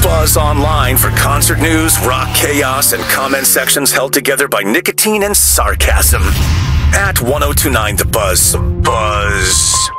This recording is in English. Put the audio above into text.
Buzz online for concert news, rock chaos, and comment sections held together by nicotine and sarcasm. At 1029 The Buzz. Buzz.